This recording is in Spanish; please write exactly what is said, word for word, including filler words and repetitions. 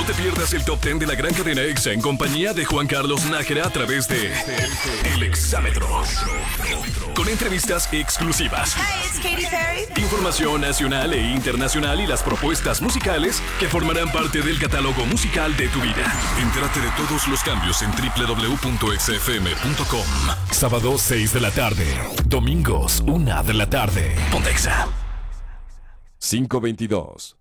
te pierdas el Top diez de la gran cadena Exa en compañía de Juan Carlos Nájera a través de El Exámetro. Con entrevistas exclusivas. Hi, it's Katy Perry. Información nacional e internacional y las propuestas musicales que formarán parte del catálogo musical de tu vida. Entérate de todos los cambios en doble u doble u doble u punto exa efe eme punto com. Sábado seis de la tarde. Domingos una de la tarde. Ponte Exa. cinco veintidós.